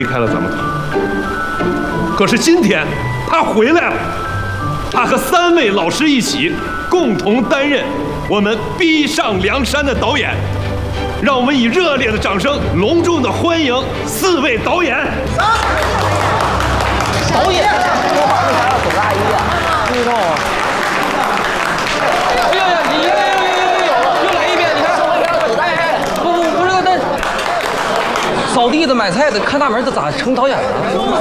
离开了咱们团。可是今天他回来了，他和3位老师一起共同担任我们《逼上梁山》的导演。让我们以热烈的掌声隆重的欢迎4位导演。 导演，我把那啥走大衣啊，不知道啊。哎呀呀，又来一遍，你看，不是那扫地的、买菜的、看大门的，咋成导演了？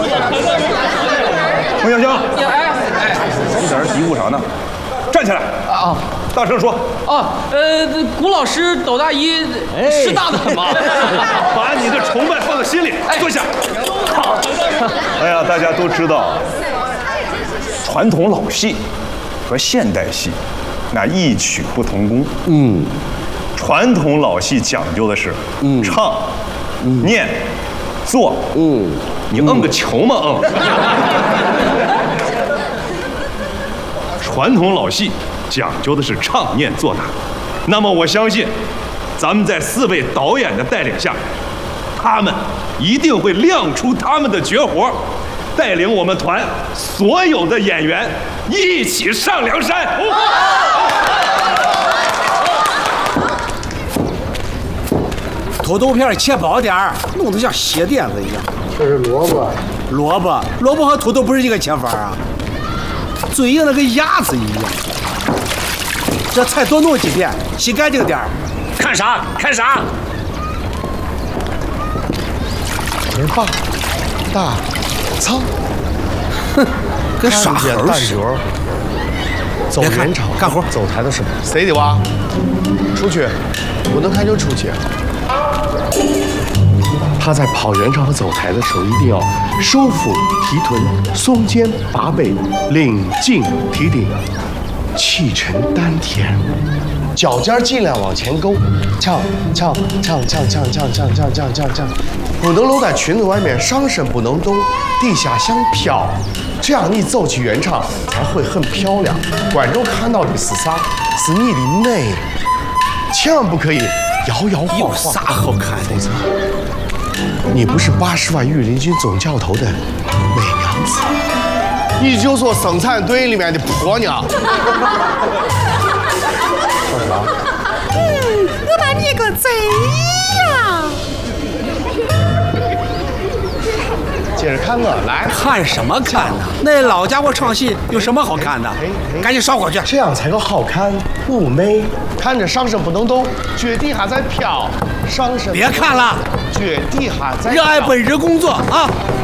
冯小香， 哎， 你在这嘀咕啥呢？站起来啊！ 大声说！ 古老师抖大衣是大的很吗？ 把你的崇拜放在心里。坐下。好。哎呀，大家都知道，传统老戏和现代戏那异曲不同工。传统老戏讲究的是唱、念、做。你个球吗？传统老戏讲究的是唱念做打，那么我相信，咱们在4位导演的带领下，他们一定会亮出他们的绝活，带领我们团所有的演员一起上梁山。 土豆片切薄点儿，弄得像鞋垫子一样。 这是萝卜和土豆不是一个切法啊，嘴硬的跟鸭子一样。这菜多弄几片，洗干净点儿。 看啥？ 儿霸大仓， 哼，跟耍猴似的。 走圆场干活， 走台的时候，谁的哇？出去，不能看就出去。他在跑圆场和走台的时候，一定要收腹提臀、松肩拔背、领劲提顶，气沉丹田，脚尖尽量往前勾，呛，不能搂在裙子外面，上身不能动，地下相飘，这样你走起圆场才会很漂亮。观众看到的是啥？是你的美，千万不可以摇摇晃晃。 有啥好看的？ 你不是80万御林军总教头的美娘子，你就说生产队里面的婆娘。说啥？ 我把你个贼呀！ 接着看我来。 看什么看呢？那老家伙唱戏有什么好看的？赶紧烧火去。 这样才够好看妩媚。看着上身不能动，脚底下在飘，上身别看了， 脚底下在热爱本职工作啊！